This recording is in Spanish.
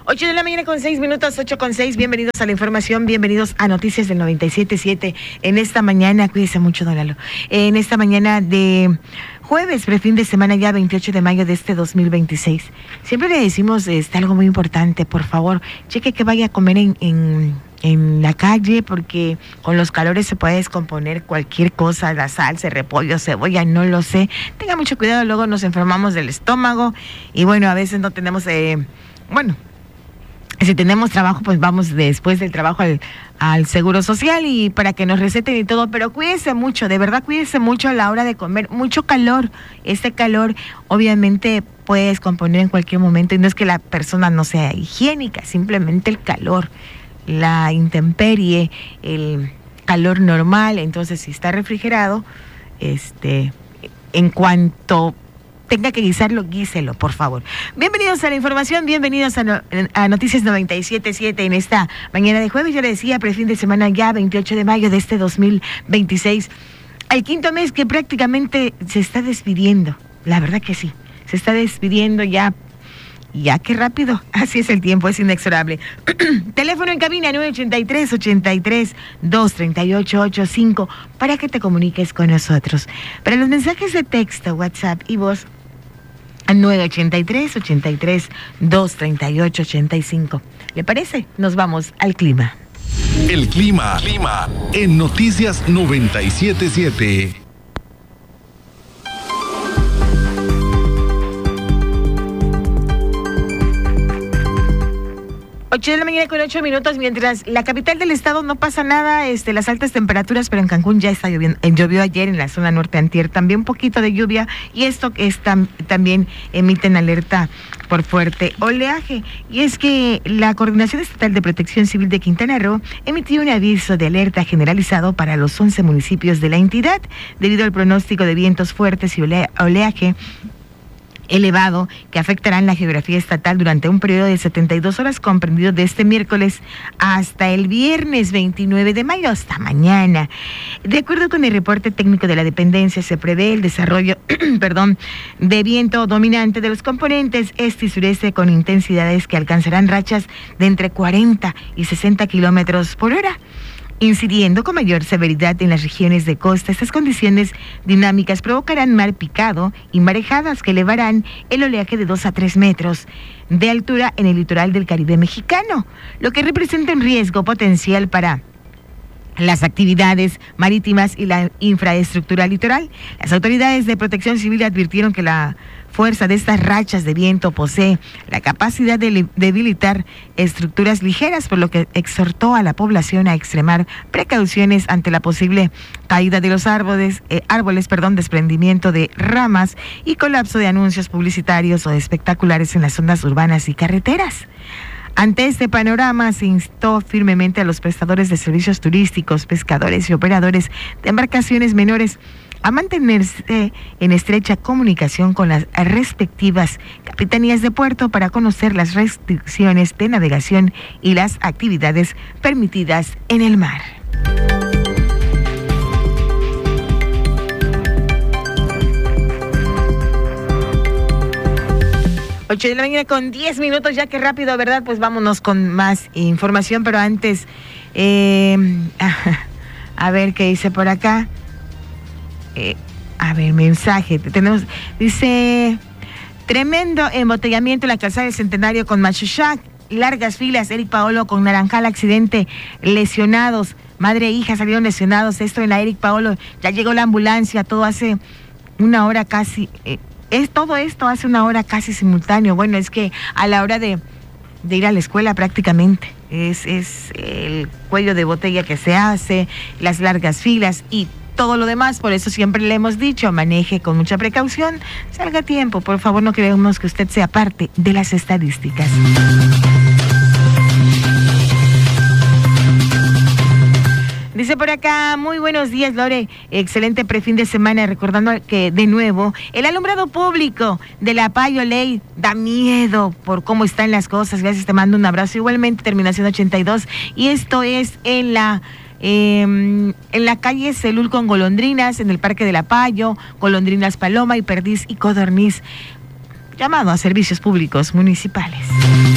8 de la mañana con 6 minutos, 8:06. Bienvenidos a la información, bienvenidos a Noticias del 97.7. En esta mañana, cuídese mucho, don Lalo. En esta mañana de jueves, prefin de semana ya, 28 de mayo de este 2026. Siempre le decimos algo muy importante, por favor, cheque que vaya a comer en la calle, porque con los calores se puede descomponer cualquier cosa, la salsa, repollo, cebolla, no lo sé. Tenga mucho cuidado, luego nos enfermamos del estómago y bueno, a veces no tenemos, si tenemos trabajo, pues vamos después del trabajo al Seguro Social y para que nos receten y todo, pero cuídese mucho, de verdad cuídese mucho a la hora de comer, mucho calor. Este calor obviamente puede descomponer en cualquier momento y no es que la persona no sea higiénica, simplemente el calor, la intemperie, el calor normal. Entonces si está refrigerado, en cuanto tenga que guisarlo, guíselo, por favor. Bienvenidos a la información, bienvenidos a Noticias 97.7 en esta mañana de jueves. Yo le decía, prefin de semana ya, 28 de mayo de este 2026. El quinto mes que prácticamente se está despidiendo, la verdad que sí, se está despidiendo ya qué rápido, así es el tiempo, es inexorable. Teléfono en cabina 983-238-85 para que te comuniques con nosotros. Para los mensajes de texto, WhatsApp y voz, 983-238-85. ¿Le parece? Nos vamos al clima. El clima en Noticias 97.7. 8 de la mañana con 8 minutos, mientras la capital del estado no pasa nada, las altas temperaturas, pero en Cancún ya está lloviendo, llovió ayer en la zona norte antier, también un poquito de lluvia, y esto también emiten alerta por fuerte oleaje. Y es que la Coordinación Estatal de Protección Civil de Quintana Roo emitió un aviso de alerta generalizado para los 11 municipios de la entidad, debido al pronóstico de vientos fuertes y oleaje elevado que afectarán la geografía estatal durante un periodo de 72 horas comprendido de este miércoles hasta el viernes 29 de mayo, hasta mañana. De acuerdo con el reporte técnico de la dependencia, se prevé el desarrollo de viento dominante de los componentes este y sureste con intensidades que alcanzarán rachas de entre 40 y 60 kilómetros por hora. Incidiendo con mayor severidad en las regiones de costa, estas condiciones dinámicas provocarán mar picado y marejadas que elevarán el oleaje de 2 a 3 metros de altura en el litoral del Caribe mexicano, lo que representa un riesgo potencial para las actividades marítimas y la infraestructura litoral. Las autoridades de Protección Civil advirtieron que la fuerza de estas rachas de viento posee la capacidad de debilitar estructuras ligeras, por lo que exhortó a la población a extremar precauciones ante la posible caída de los árboles, desprendimiento de ramas y colapso de anuncios publicitarios o espectaculares en las zonas urbanas y carreteras. Ante este panorama, se instó firmemente a los prestadores de servicios turísticos, pescadores y operadores de embarcaciones menores a mantenerse en estrecha comunicación con las respectivas capitanías de puerto para conocer las restricciones de navegación y las actividades permitidas en el mar. Ocho de la mañana con 10 minutos, ya que rápido, ¿verdad? Pues vámonos con más información, pero antes, a ver qué dice por acá. Mensaje, dice, tremendo embotellamiento en la calzada del Centenario con Machuchac, largas filas, Eric Paolo con Naranjal, accidente, lesionados, madre e hija salieron lesionados, esto en la Eric Paolo, ya llegó la ambulancia, todo hace una hora casi, todo esto hace una hora casi simultáneo. Bueno, es que a la hora de ir a la escuela prácticamente es el cuello de botella que se hace, las largas filas y todo lo demás. Por eso siempre le hemos dicho, maneje con mucha precaución, salga a tiempo, por favor, no queremos que usted sea parte de las estadísticas. Dice por acá, muy buenos días, Lore, excelente prefin de semana, recordando que de nuevo el alumbrado público de la Payo Ley da miedo por cómo están las cosas. Gracias, te mando un abrazo. Igualmente, terminación 82, y esto es en la calle Celul con golondrinas, en el Parque de la Payo, golondrinas Paloma y Perdiz y Codorniz. Llamado a servicios públicos municipales.